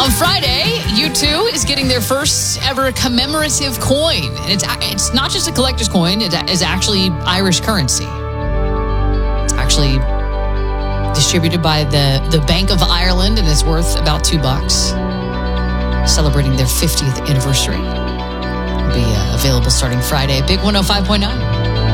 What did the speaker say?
On Friday, U2 is getting their first ever commemorative coin. And it's not just a collector's coin, it is actually Irish currency. It's actually distributed by the Bank of Ireland, and it's worth about $2. Celebrating their 50th anniversary. It'll be available starting Friday. Big 105.9.